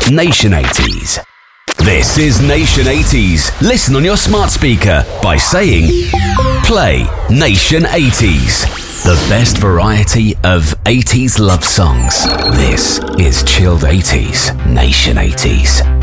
Nation 80s. This is Nation 80s. Listen on your smart speaker by saying, play Nation 80s. The best variety of 80s love songs. This is Chilled 80s, Nation 80s.